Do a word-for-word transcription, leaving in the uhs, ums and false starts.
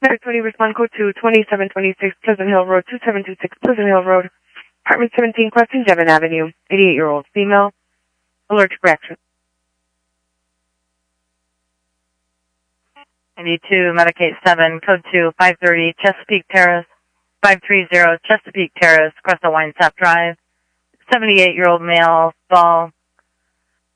nine twenty, respond code to twenty-seven twenty-six Pleasant Hill Road, two seven two six Pleasant Hill Road, apartment seventeen, crossing Devon Avenue, eighty-eight-year-old female, allergic reaction. ninety-two, Medicaid seven, code two, five thirty, Chesapeake Terrace, five thirty, Chesapeake Terrace, Crystal Wine Sap Drive, seventy-eight-year-old male, fall,